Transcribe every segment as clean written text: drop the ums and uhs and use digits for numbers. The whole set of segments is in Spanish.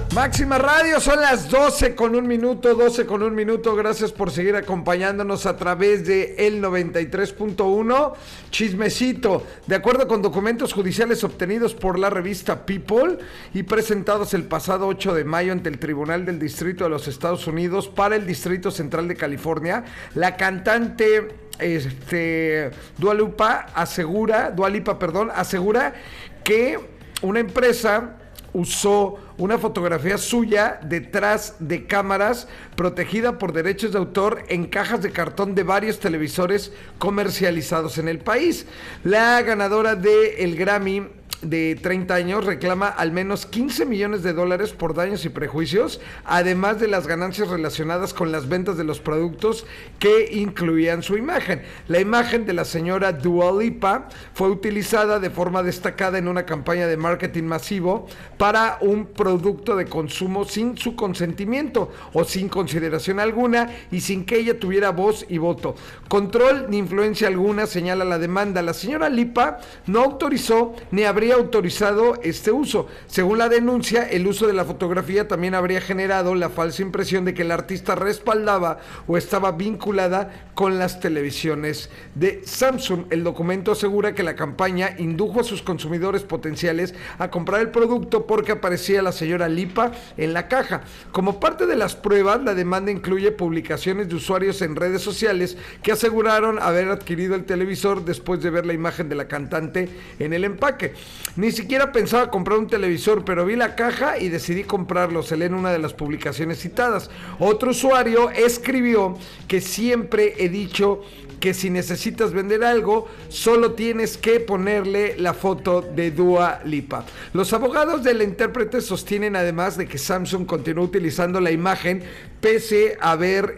Máxima Radio, son las 12 con un minuto. Gracias por seguir acompañándonos a través de el 93.1. Chismecito. De acuerdo con documentos judiciales obtenidos por la revista People y presentados el pasado 8 de mayo ante el Tribunal del Distrito de los Estados Unidos para el Distrito Central de California, la cantante Dua Lipa asegura que una empresa usó una fotografía suya detrás de cámaras protegida por derechos de autor en cajas de cartón de varios televisores comercializados en el país. La ganadora del Grammy de 30 años reclama al menos $15 millones por daños y prejuicios, además de las ganancias relacionadas con las ventas de los productos que incluían su imagen. La imagen de la señora Dua Lipa fue utilizada de forma destacada en una campaña de marketing masivo para un producto de consumo sin su consentimiento o sin consideración alguna y sin que ella tuviera voz y voto, control ni influencia alguna, señala la demanda. La señora Lipa no autorizó ni habría autorizado este uso. Según la denuncia, el uso de la fotografía también habría generado la falsa impresión de que el artista respaldaba o estaba vinculada con las televisiones de Samsung. El documento asegura que la campaña indujo a sus consumidores potenciales a comprar el producto porque aparecía la señora Lipa en la caja. Como parte de las pruebas, la demanda incluye publicaciones de usuarios en redes sociales que aseguraron haber adquirido el televisor después de ver la imagen de la cantante en el empaque. Ni siquiera pensaba comprar un televisor, pero vi la caja y decidí comprarlo, se lee en una de las publicaciones citadas. Otro usuario escribió que siempre he dicho que si necesitas vender algo, solo tienes que ponerle la foto de Dua Lipa. Los abogados del intérprete sostienen además de que Samsung continuó utilizando la imagen pese a haber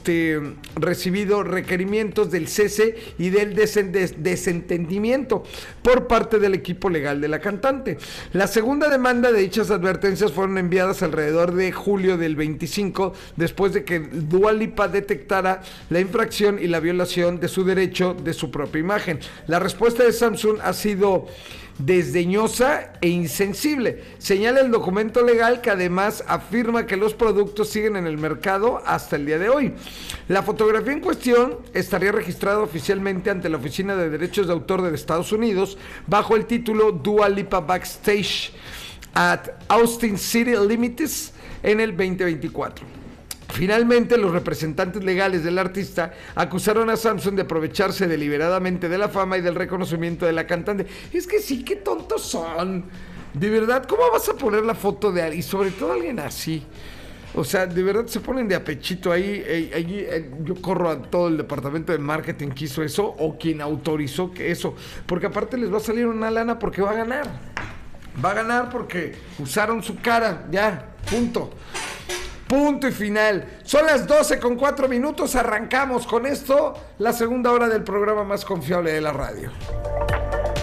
recibido requerimientos del cese y del desentendimiento por parte del equipo legal de la cantante. La segunda demanda de dichas advertencias fueron enviadas alrededor de julio del 25, después de que Dua Lipa detectara la infracción y la violación de su derecho de su propia imagen. La respuesta de Samsung ha sido desdeñosa e insensible. Señala el documento legal que además afirma que los productos siguen en el mercado hasta el día de hoy. La fotografía en cuestión estaría registrada oficialmente ante la Oficina de Derechos de Autor de Estados Unidos bajo el título Dua Lipa Backstage at Austin City Limits en el 2024. Finalmente, los representantes legales del artista acusaron a Samsung de aprovecharse deliberadamente de la fama y del reconocimiento de la cantante. Es que sí, qué tontos son. De verdad, ¿cómo vas a poner la foto de alguien? Y sobre todo alguien así. O sea, de verdad se ponen de apechito ahí. Yo corro a todo el departamento de marketing que hizo eso o quien autorizó que eso. Porque aparte les va a salir una lana porque va a ganar. Va a ganar porque usaron su cara. Ya, punto y final. Son las 12 con 4 minutos. Arrancamos con esto, la segunda hora del programa más confiable de la radio.